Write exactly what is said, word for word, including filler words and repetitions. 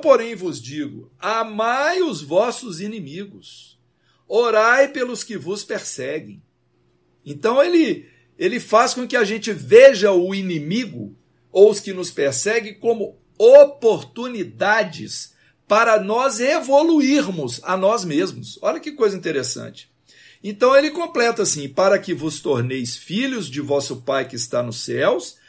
porém, vos digo, amai os vossos inimigos, orai pelos que vos perseguem. Então, ele, ele faz com que a gente veja o inimigo, ou os que nos perseguem, como oportunidades para nós evoluirmos a nós mesmos. Olha que coisa interessante. Então ele completa assim: para que vos torneis filhos de vosso Pai que está nos céus,